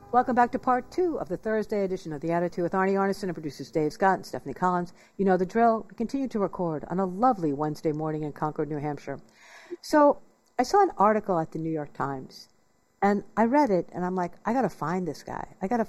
Welcome back to part 2 of the Thursday edition of The Attitude with Arnie Arnesen and producers Dave Scott and Stephanie Collins. You know the drill. We continue to record on a lovely Wednesday morning in Concord, New Hampshire. So I saw an article at the New York Times, and I read it, and I'm like, I got to find this guy.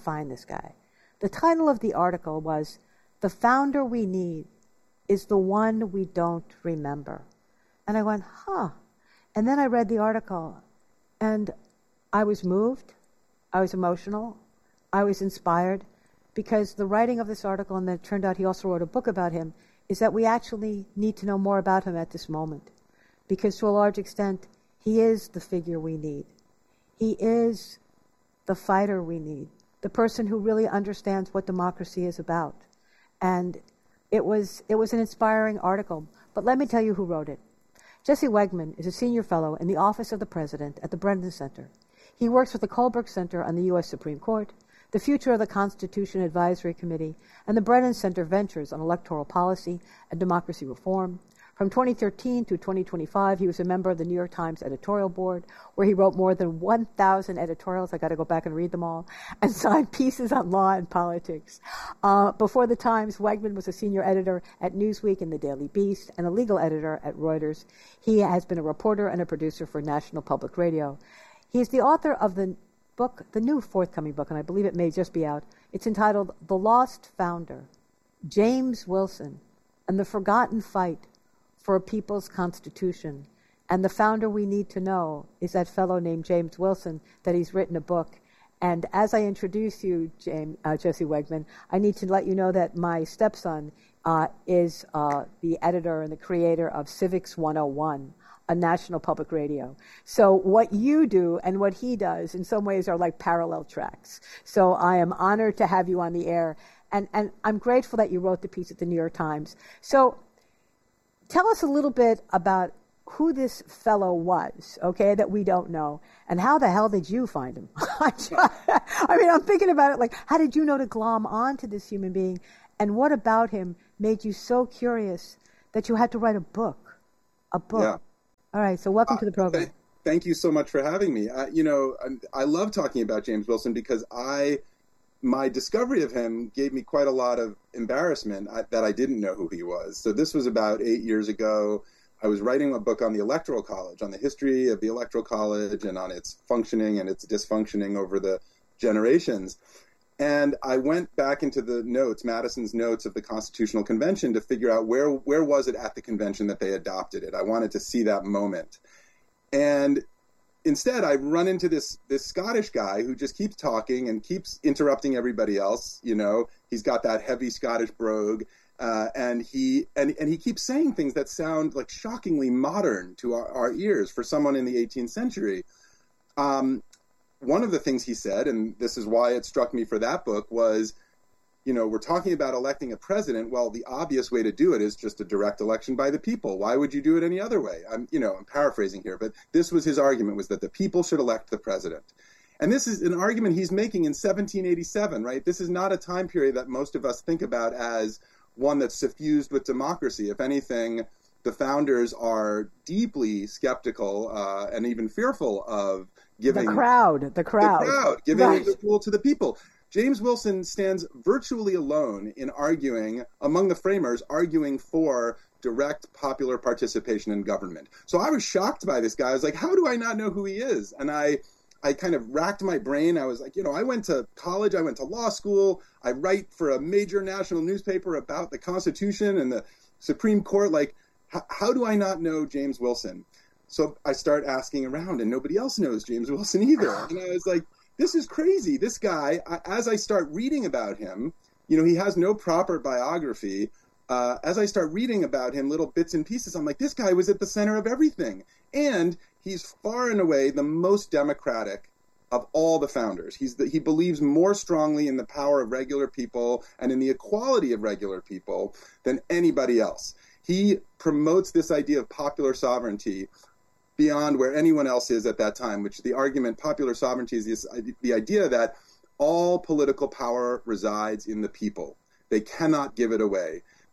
The title of the article was, "The Founder We Need is the One We Don't Remember." And I went, And then I read the article, and I was moved. I was emotional. I was inspired, because the writing of this article, and then it turned out he also wrote a book about him, is that we actually need to know more about him at this moment. Because to a large extent, he is the figure we need. He is the fighter we need, the person who really understands what democracy is about. And it was an inspiring article. But let me tell you who wrote it. Jesse Wegman is a senior fellow in the Office of the President at the Brennan Center. He works with the Kohlberg Center on the U.S. Supreme Court, the Future of the Constitution Advisory Committee, and the Brennan Center Ventures on Electoral Policy and Democracy Reform. From 2013 to 2025, he was a member of the New York Times editorial board, where he wrote more than 1,000 editorials. I got to go back and read them all, and signed pieces on law and politics. Before the Times, Wegman was a senior editor at Newsweek and the Daily Beast, and a legal editor at Reuters. He has been a reporter and a producer for National Public Radio. He is the author of the book, the new forthcoming book, and I believe it may just be out. It's entitled The Lost Founder, James Wilson, and the Forgotten Fight for a People's Constitution. And the founder we need to know is that fellow named James Wilson, that he's written a book. And as I introduce you, Jesse Wegman, I need to let you know that my stepson is the editor and the creator of Civics 101, a National Public Radio. So what you do and what he does in some ways are like parallel tracks. So I am honored to have you on the air. And I'm grateful that you wrote the piece at the New York Times. So tell us a little bit about who this fellow was, okay, that we don't know, and how the hell did you find him? I mean, I'm thinking about it like, how did you know to glom onto this human being, and what about him made you so curious that you had to write a book? Yeah. All right, so welcome to the program. Thank you so much for having me. I love talking about James Wilson because my discovery of him gave me quite a lot of embarrassment that I didn't know who he was. So this was about 8 years ago. I was writing a book on the Electoral College, on the history of the Electoral College and on its functioning and its dysfunctioning over the generations. And I went back into the notes, Madison's notes of the Constitutional Convention, to figure out where was it at the convention that they adopted it. I wanted to see that moment. And instead, I run into this Scottish guy who just keeps talking and keeps interrupting everybody else. You know, he's got that heavy Scottish brogue, and he keeps saying things that sound like shockingly modern to our ears for someone in the 18th century. One of the things he said, and this is why it struck me for that book, was, you know, we're talking about electing a president. Well, the obvious way to do it is just a direct election by the people. Why would you do it any other way? I'm paraphrasing here, but this was his argument, was that the people should elect the president. And this is an argument he's making in 1787, right? This is not a time period that most of us think about as one that's suffused with democracy. If anything, the founders are deeply skeptical and even fearful of giving the crowd giving right. the rule to the people. James Wilson stands virtually alone in arguing, among the framers, arguing for direct popular participation in government. So I was shocked by this guy. I was like, how do I not know who he is? And I kind of racked my brain. I was like, I went to college, I went to law school, I write for a major national newspaper about the Constitution and the Supreme Court. Like, how do I not know James Wilson? So I start asking around, and nobody else knows James Wilson either. And I was like, this is crazy. This guy, as I start reading about him, he has no proper biography. As I start reading about him, little bits and pieces, I'm like, this guy was at the center of everything. And he's far and away the most democratic of all the founders. He believes more strongly in the power of regular people and in the equality of regular people than anybody else. He promotes this idea of popular sovereignty beyond where anyone else is at that time, which the argument, popular sovereignty, is the idea that all political power resides in the people. They cannot give it away.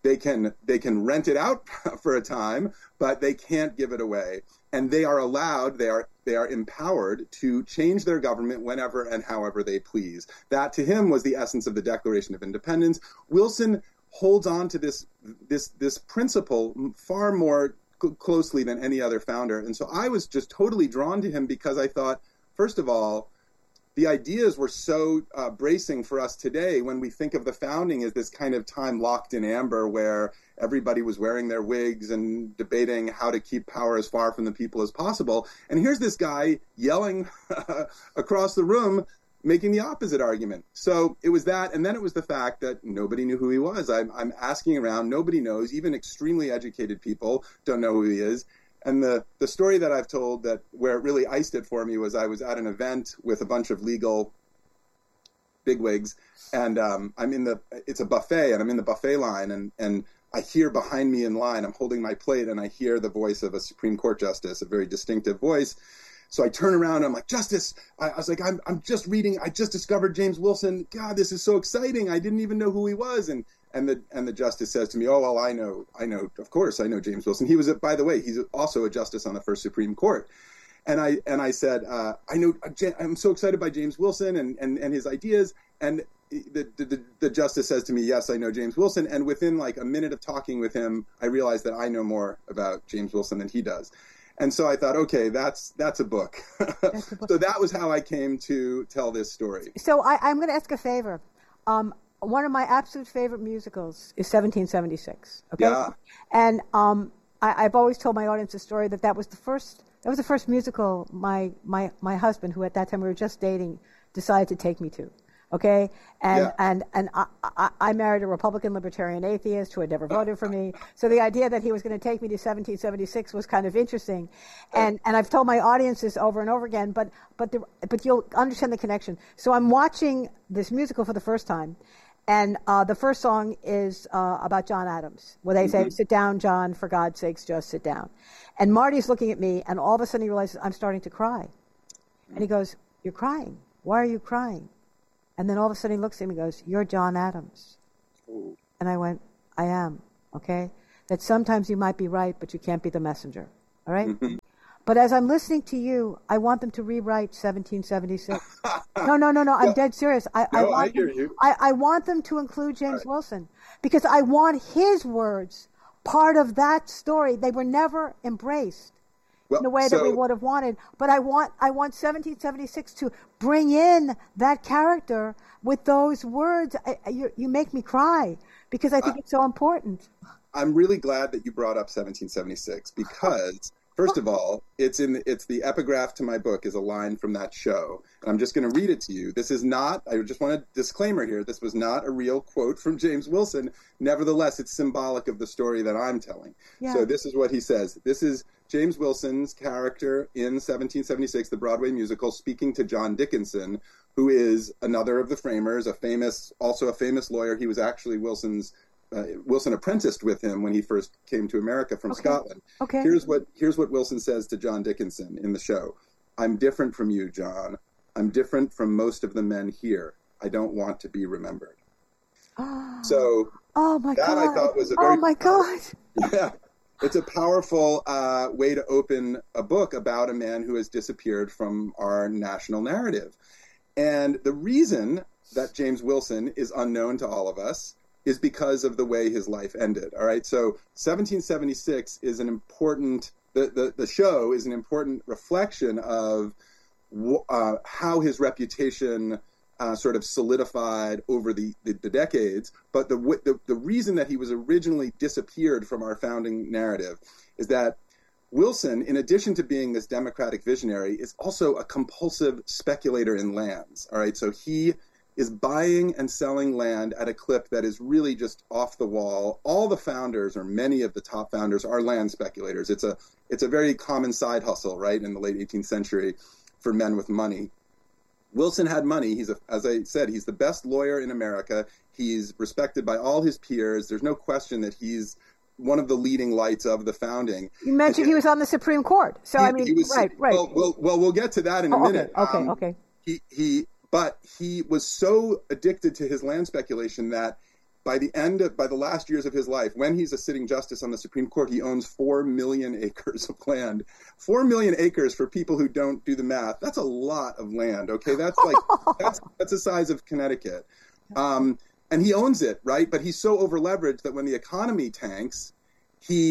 they can rent it out for a time, but they can't give it away. And they are allowed, they are empowered to change their government whenever and however they please. That to him was the essence of the Declaration of Independence. Wilson holds on to this principle far more closely than any other founder. And so I was just totally drawn to him because I thought, first of all, the ideas were so bracing for us today when we think of the founding as this kind of time locked in amber where everybody was wearing their wigs and debating how to keep power as far from the people as possible. And here's this guy yelling across the room, making the opposite argument. So it was that, and then it was the fact that nobody knew who he was. I'm asking around, nobody knows. Even extremely educated people don't know who he is. And the story that I've told that where it really iced it for me was I was at an event with a bunch of legal bigwigs, and it's a buffet, and I'm in the buffet line, and I hear behind me in line, I'm holding my plate, and I hear the voice of a Supreme Court justice, a very distinctive voice. So I turn around and I'm like, Justice, I was like, I'm just reading, I just discovered James Wilson. God, this is so exciting. I didn't even know who he was. And the justice says to me, oh, well, I know, of course, I know James Wilson. He was, by the way, he's also a justice on the first Supreme Court. And I said, I'm so excited by James Wilson and his ideas. And the justice says to me, yes, I know James Wilson. And within like a minute of talking with him, I realized that I know more about James Wilson than he does. And so I thought, okay, that's a book. That's a book. So that was how I came to tell this story. So I'm going to ask a favor. One of my absolute favorite musicals is 1776. Okay. Yeah. And I've always told my audience a story that was the first musical my husband, who at that time we were just dating, decided to take me to. Okay, and I married a Republican libertarian atheist who had never voted for me. So the idea that he was going to take me to 1776 was kind of interesting, and I've told my audiences over and over again. But you'll understand the connection. So I'm watching this musical for the first time, and the first song is about John Adams, where they say, "Sit down, John, for God's sakes, just sit down." And Marty's looking at me, and all of a sudden he realizes I'm starting to cry, and he goes, "You're crying. Why are you crying?" And then all of a sudden he looks at me and goes, "You're John Adams." Ooh. And I went, "I am, okay? That sometimes you might be right, but you can't be the messenger, all right?" Mm-hmm. But as I'm listening to you, I want them to rewrite 1776. No, I'm dead serious. I hear you. I want them to include James Wilson because I want his words part of that story. They were never embraced in the way that we would have wanted. But I want 1776 to bring in that character with those words. You make me cry because I think it's so important. I'm really glad that you brought up 1776 because, first of all, it's the epigraph to my book is a line from that show. And I'm just going to read it to you. This is not, I just want a disclaimer here, this was not a real quote from James Wilson. Nevertheless, it's symbolic of the story that I'm telling. Yeah. So this is what he says. This is James Wilson's character in 1776, the Broadway musical, speaking to John Dickinson, who is another of the framers, also a famous lawyer. He was actually Wilson apprenticed with him when he first came to America from Scotland. Okay. Here's what Wilson says to John Dickinson in the show. "I'm different from you, John. I'm different from most of the men here. I don't want to be remembered." So my that God. I thought was a very God. Yeah. It's a powerful way to open a book about a man who has disappeared from our national narrative. And the reason that James Wilson is unknown to all of us is because of the way his life ended. All right. So 1776 is an important, the show is an important reflection of how his reputation sort of solidified over the decades. But the reason that he was originally disappeared from our founding narrative is that Wilson, in addition to being this democratic visionary, is also a compulsive speculator in lands. All right. So he is buying and selling land at a clip that is really just off the wall. All the founders, or many of the top founders, are land speculators. It's a very common side hustle, right, in the late 18th century for men with money. Wilson had money. As I said, he's the best lawyer in America. He's respected by all his peers. There's no question that he's one of the leading lights of the founding. You mentioned he was on the Supreme Court. So, right. Well, we'll get to that in a minute. Okay. But he was so addicted to his land speculation that by the last years of his life, when he's a sitting justice on the Supreme Court, he owns 4 million acres of land. 4 million acres, for people who don't do the math, that's a lot of land. Okay, that's like that's the size of Connecticut, and he owns it, right? But he's so overleveraged that when the economy tanks, he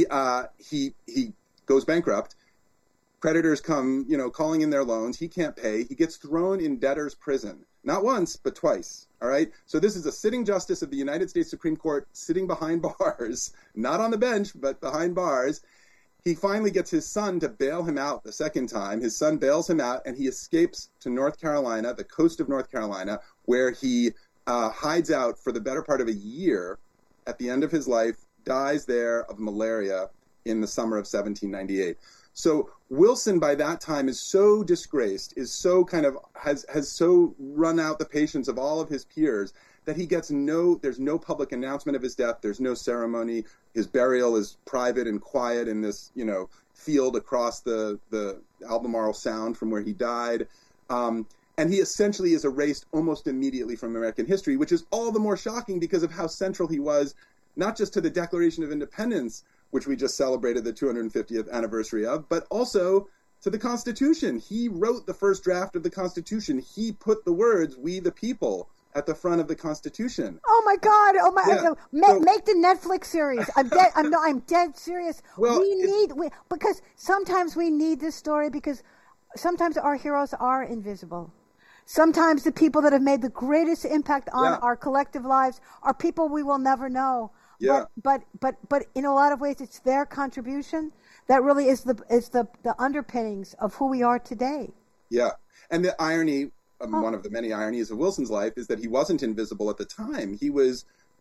goes bankrupt. Creditors come, calling in their loans. He can't pay. He gets thrown in debtor's prison, not once, but twice. All right. So this is a sitting justice of the United States Supreme Court sitting behind bars, not on the bench, but behind bars. He finally gets his son to bail him out the second time. His son bails him out, and he escapes to North Carolina, the coast of North Carolina, where he hides out for the better part of a year. At the end of his life, dies there of malaria in the summer of 1798. So Wilson, by that time, is so disgraced, is so kind of has so run out the patience of all of his peers that he gets there's no public announcement of his death. There's no ceremony. His burial is private and quiet in this, field across the Albemarle Sound from where he died. And he essentially is erased almost immediately from American history, which is all the more shocking because of how central he was, not just to the Declaration of Independence, which we just celebrated the 250th anniversary of, but also to the Constitution. He wrote the first draft of the Constitution. He put the words, "We the people," at the front of the Constitution. Oh my God! Oh my! Yeah. Make the Netflix series. I'm dead. I'm dead serious. Well, Because sometimes we need this story, because sometimes our heroes are invisible. Sometimes the people that have made the greatest impact on our collective lives are people we will never know. Yeah. But in a lot of ways, it's their contribution that really is the underpinnings of who we are today. Yeah. And the irony, one of the many ironies of Wilson's life, is that he wasn't invisible at the time. He was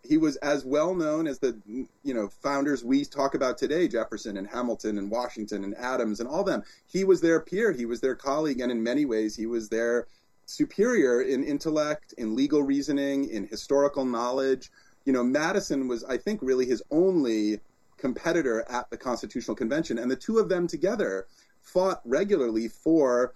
as well known as the founders we talk about today, Jefferson and Hamilton and Washington and Adams and all them. He was their peer. He was their colleague. And in many ways, he was their superior in intellect, in legal reasoning, in historical knowledge. Madison was, I think, really his only competitor at the Constitutional Convention. And the two of them together fought regularly for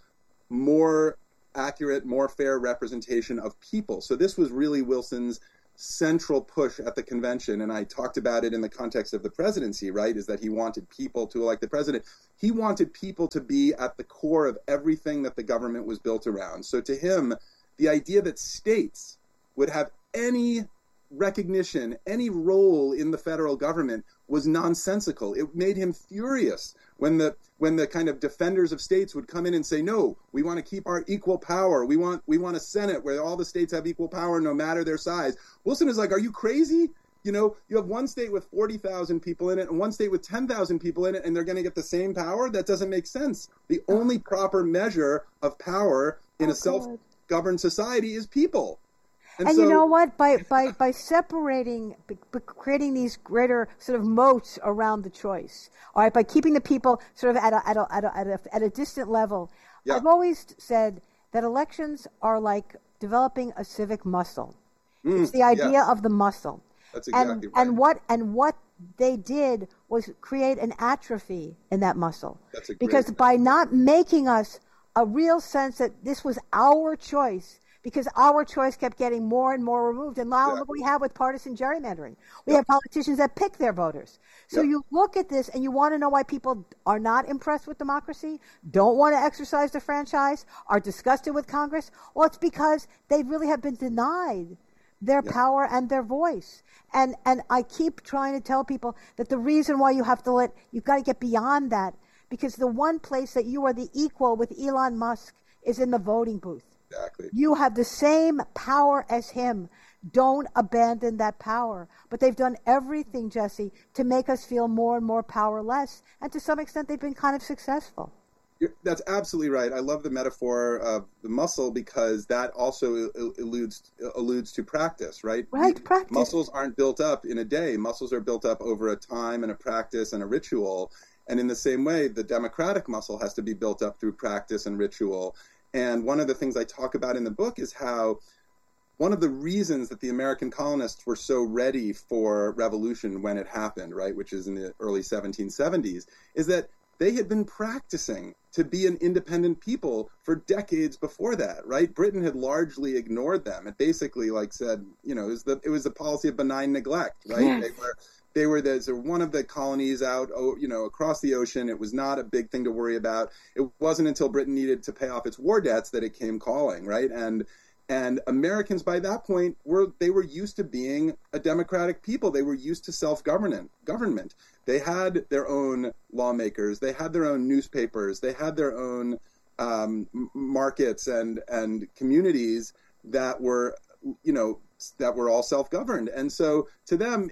more accurate, more fair representation of people. So this was really Wilson's central push at the convention. And I talked about it in the context of the presidency, right, is that he wanted people to elect the president. He wanted people to be at the core of everything that the government was built around. So to him, the idea that states would have any recognition, any role in the federal government was nonsensical. It made him furious when the kind of defenders of states would come in and say, no, we want to keep our equal power. We want a Senate where all the states have equal power no matter their size. Wilson is like, are you crazy? You have one state with 40,000 people in it and one state with 10,000 people in it, and they're going to get the same power? That doesn't make sense. The only proper measure of power in a self-governed society is people. And so, you know what? By separating, by creating these greater sort of moats around the choice, all right, by keeping the people sort of at a distant level, I've always said that elections are like developing a civic muscle. It's the idea of the muscle. That's exactly right. And what they did was create an atrophy in that muscle. That's because by not making us a real sense that this was our choice, because our choice kept getting more and more removed. And now look what we have with partisan gerrymandering. We have politicians that pick their voters. So you look at this and you want to know why people are not impressed with democracy, don't want to exercise the franchise, are disgusted with Congress. Well, it's because they really have been denied their power and their voice. And I keep trying to tell people that the reason why you've got to get beyond that, because the one place that you are the equal with Elon Musk is in the voting booth. Exactly. You have the same power as him. Don't abandon that power. But they've done everything, Jesse, to make us feel more and more powerless. And to some extent, they've been kind of successful. That's absolutely right. I love the metaphor of the muscle because that also alludes to practice, right? Right, practice. Muscles aren't built up in a day. Muscles are built up over a time and a practice and a ritual. And in the same way, the democratic muscle has to be built up through practice and ritual. And one of the things I talk about in the book is how one of the reasons that the American colonists were so ready for revolution when it happened, right, which is in the early 1770s, is that they had been practicing to be an independent people for decades before that, right? Britain had largely ignored them. It basically said, it was the policy of benign neglect, right? Yes. They were one of the colonies out, across the ocean. It was not a big thing to worry about. It wasn't until Britain needed to pay off its war debts that it came calling, right? And Americans by that point were used to being a democratic people. They were used to self-government. They had their own lawmakers. They had their own newspapers. They had their own markets and communities that were all self-governed. And so to them,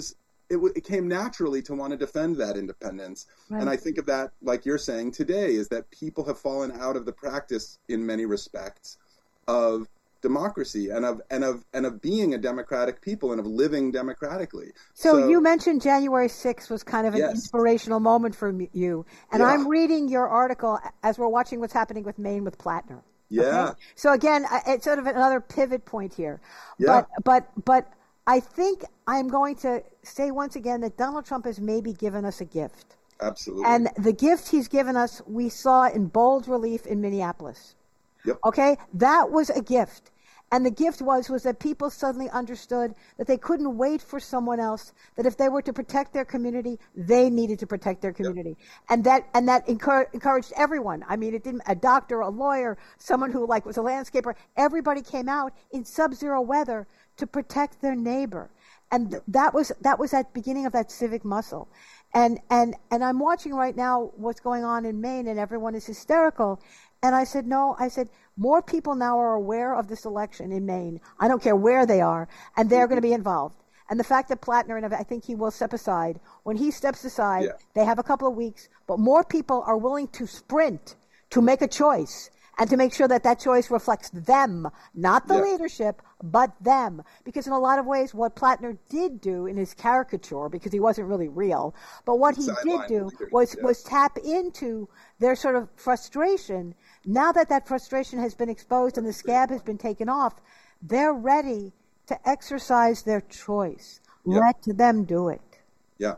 it came naturally to want to defend that independence. Right. And I think of that, like you're saying today, is that people have fallen out of the practice in many respects of democracy and of being a democratic people and of living democratically. So you mentioned January 6th was kind of an inspirational moment for you. And I'm reading your article as we're watching what's happening with Maine with Plattner. Yeah. Okay? So again, it's sort of another pivot point here. Yeah. But I think I'm going to say once again that Donald Trump has maybe given us a gift. Absolutely. And the gift he's given us, we saw in bold relief in Minneapolis. Yep. Okay? That was a gift. And the gift was that people suddenly understood that they couldn't wait for someone else, that if they were to protect their community, they needed to protect their community. Yep. And that encouraged everyone. I mean, it didn't, a doctor, a lawyer, someone who was a landscaper, everybody came out in sub-zero weather to protect their neighbor. And that was that beginning of that civic muscle. And I'm watching right now what's going on in Maine, and everyone is hysterical. And I said, more people now are aware of this election in Maine. I don't care where they are, and they're going to be involved. And the fact that Plattner, and I think he will step aside, when he steps aside, they have a couple of weeks, but more people are willing to sprint to make a choice and to make sure that choice reflects them, not the leadership, but them. Because in a lot of ways, what Plattner did do in his caricature, because he wasn't really real, but what he did do was tap into their sort of frustration. Now that frustration has been exposed and the scab has been taken off, they're ready to exercise their choice. Let them do it. Yeah.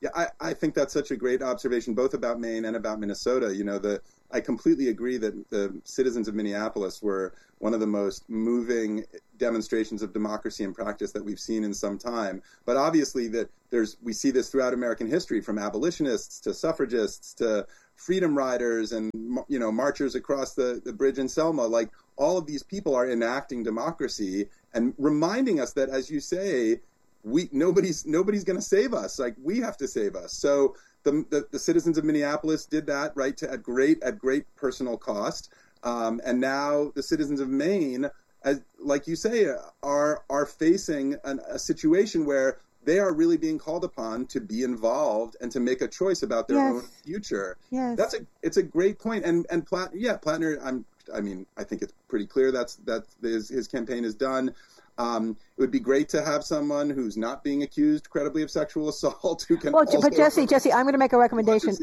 I think that's such a great observation, both about Maine and about Minnesota. I completely agree that the citizens of Minneapolis were one of the most moving demonstrations of democracy in practice that we've seen in some time. But obviously we see this throughout American history, from abolitionists to suffragists to freedom riders and marchers across the bridge in Selma. Like, all of these people are enacting democracy and reminding us that, as you say, nobody's going to save us. Like, we have to save us. So the citizens of Minneapolis did that, right, at great personal cost. And now the citizens of Maine, like you say, are facing a situation where they are really being called upon to be involved and to make a choice about their own future. Yes. It's a great point. And Plattner, I think it's pretty clear that his campaign is done. It would be great to have someone who's not being accused credibly of sexual assault who can. Well, but Jesse, I'm going to make a recommendation.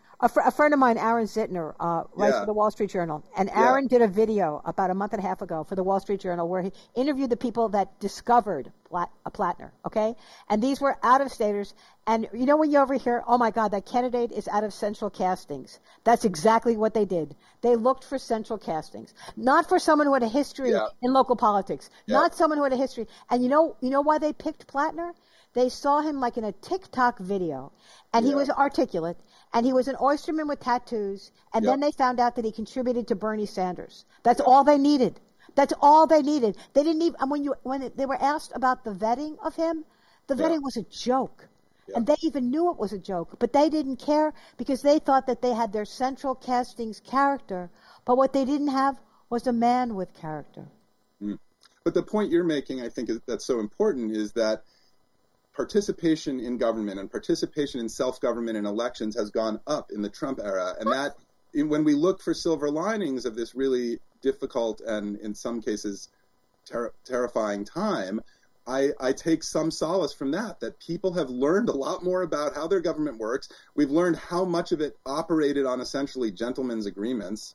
A friend of mine, Aaron Zittner, writes for the Wall Street Journal, and Aaron did a video about a month and a half ago for the Wall Street Journal where he interviewed the people that discovered Plattner. Okay, and these were out-of-staters. And when you overhear, oh my God, that candidate is out of central castings. That's exactly what they did. They looked for central castings, not for someone who had a history in local politics, not someone who had a history. And you know why they picked Plattner? They saw him like in a TikTok video, and he was articulate, and he was an oysterman with tattoos, and then they found out that he contributed to Bernie Sanders. That's all they needed. That's all they needed. They didn't even, when they were asked about the vetting of him, the vetting was a joke. And they even knew it was a joke, but they didn't care because they thought that they had their central castings character, but what they didn't have was a man with character. But the point you're making, I think, that's so important is that participation in government and participation in self-government and elections has gone up in the Trump era. And that, when we look for silver linings of this really difficult and, in some cases, terrifying time, I take some solace from that people have learned a lot more about how their government works. We've learned how much of it operated on essentially gentlemen's agreements,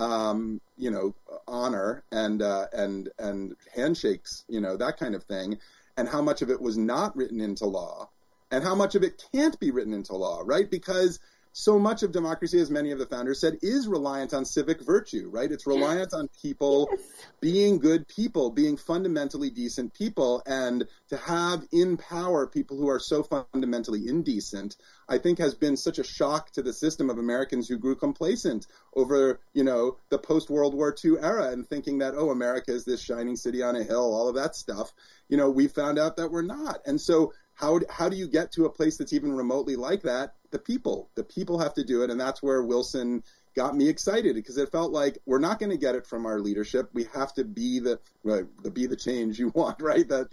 honor and handshakes, that kind of thing, and how much of it was not written into law, and how much of it can't be written into law, right? Because so much of democracy, as many of the founders said, is reliant on civic virtue, right? It's reliant on people being good people, being fundamentally decent people. And to have in power people who are so fundamentally indecent, I think has been such a shock to the system of Americans who grew complacent over, the post-World War II era and thinking that, oh, America is this shining city on a hill, all of that stuff. We found out that we're not. And so how do you get to a place that's even remotely like that? The people have to do it. And that's where Wilson got me excited, because it felt like we're not going to get it from our leadership. We have to be the change you want, right? The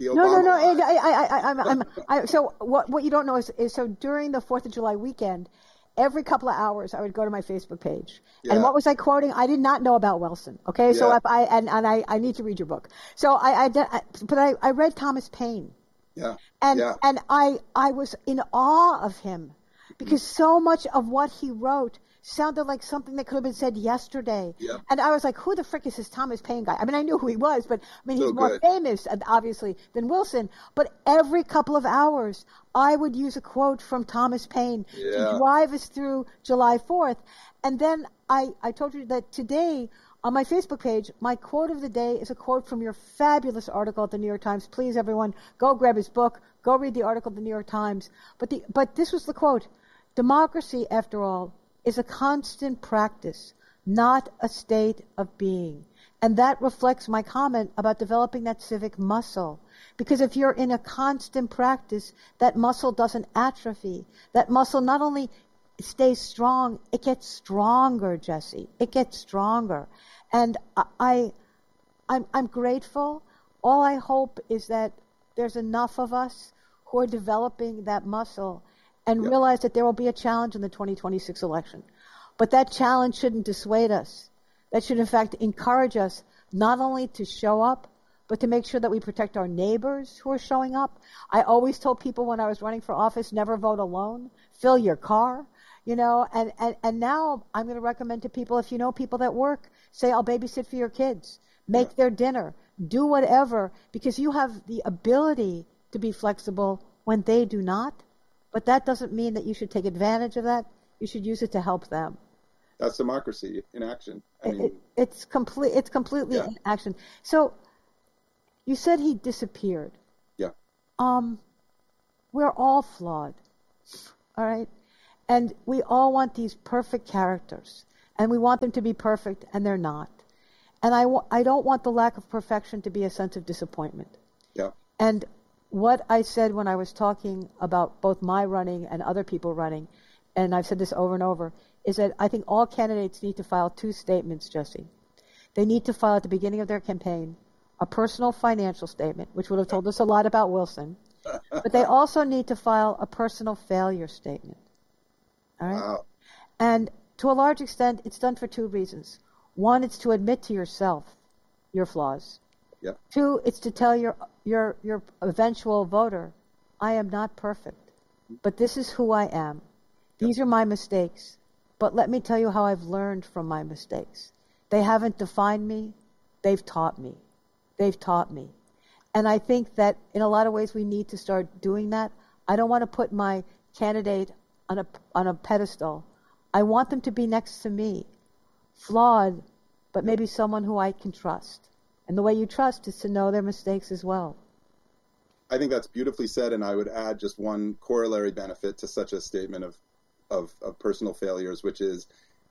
Obama No. So what you don't know is so during the 4th of July weekend, every couple of hours I would go to my Facebook page. Yeah. And what was I quoting? I did not know about Wilson. Okay. Yeah. So I need to read your book. So I read Thomas Paine. Yeah. And I was in awe of him, because so much of what he wrote sounded like something that could have been said yesterday. Yeah. And I was like, who the frick is this Thomas Paine guy? I mean, I knew who he was, but he's so more famous, obviously, than Wilson. But every couple of hours, I would use a quote from Thomas Paine to drive us through July 4th. And then I told you that today on my Facebook page, my quote of the day is a quote from your fabulous article at the New York Times. Please, everyone, go grab his book. Go read the article at the New York Times. But this was the quote. Democracy, after all, is a constant practice, not a state of being. And that reflects my comment about developing that civic muscle. Because if you're in a constant practice, that muscle doesn't atrophy. That muscle not only stays strong, it gets stronger, Jesse. It gets stronger. And I'm grateful. All I hope is that there's enough of us who are developing that muscle and realize that there will be a challenge in the 2026 election. But that challenge shouldn't dissuade us. That should, in fact, encourage us not only to show up, but to make sure that we protect our neighbors who are showing up. I always told people when I was running for office, never vote alone. Fill your car, and now I'm going to recommend to people, if you know people that work, say, I'll babysit for your kids. Make their dinner. Do whatever, because you have the ability to be flexible when they do not. But that doesn't mean that you should take advantage of that. You should use it to help them. That's democracy in action. It's completely in action. So you said he disappeared. Yeah. We're all flawed. All right? And we all want these perfect characters. And we want them to be perfect, and they're not. And I don't want the lack of perfection to be a sense of disappointment. Yeah. And what I said when I was talking about both my running and other people running, and I've said this over and over, is that I think all candidates need to file 2 statements, Jesse. They need to file at the beginning of their campaign a personal financial statement, which would have told us a lot about Wilson, but they also need to file a personal failure statement. All right? Wow. And to a large extent, it's done for 2 reasons. 1, it's to admit to yourself your flaws. Yep. 2, it's to tell your eventual voter, I am not perfect, but this is who I am. These are my mistakes, but let me tell you how I've learned from my mistakes. They haven't defined me. They've taught me. They've taught me. And I think that in a lot of ways we need to start doing that. I don't want to put my candidate on a pedestal. I want them to be next to me, flawed, but maybe someone who I can trust. And the way you trust is to know their mistakes as well. I think that's beautifully said, and I would add just one corollary benefit to such a statement of personal failures, which is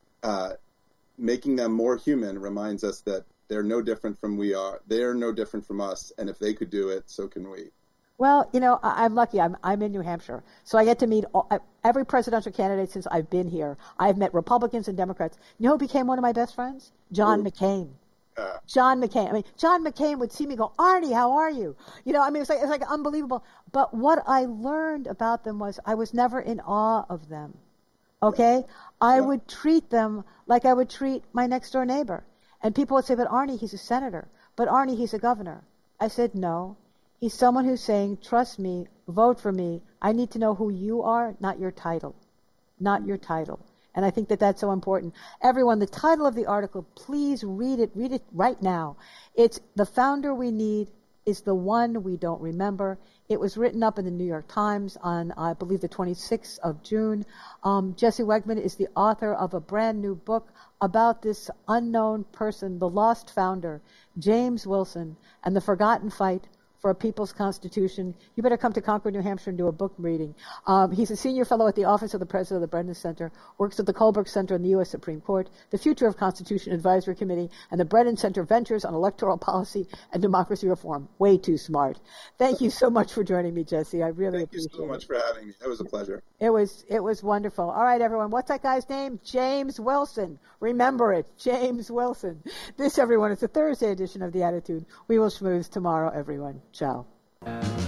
making them more human reminds us that they're no different from we are. They're no different from us, and if they could do it, so can we. Well, I'm lucky. I'm in New Hampshire, so I get to meet every presidential candidate since I've been here. I've met Republicans and Democrats. You know who became one of my best friends? John McCain. John McCain. I mean, John McCain would see me go, Arnie, how are you? It's like unbelievable. But what I learned about them was I was never in awe of them. Okay? I would treat them like I would treat my next door neighbor. And people would say, but Arnie, he's a senator. But Arnie, he's a governor. I said, no. He's someone who's saying, trust me, vote for me. I need to know who you are, not your title. Not your title. And I think that that's so important. Everyone, the title of the article, please read it. Read it right now. It's The Founder We Need is the one we don't remember. It was written up in the New York Times on, I believe, the 26th of June. Jesse Wegman is the author of a brand new book about this unknown person, the lost founder, James Wilson, and the forgotten fight for a people's constitution. You better come to Concord, New Hampshire and do a book reading. He's a senior fellow at the Office of the President of the Brennan Center, works at the Kohlberg Center in the U.S. Supreme Court, the Future of Constitution Advisory Committee, and the Brennan Center Ventures on Electoral Policy and Democracy Reform. Way too smart. Thank you so much for joining me, Jesse. I really appreciate it. Thank you so much for having me. It was a pleasure. It was wonderful. All right, everyone. What's that guy's name? James Wilson. Remember it. James Wilson. This, everyone, is the Thursday edition of The Attitude. We will schmooze tomorrow, everyone. Ciao.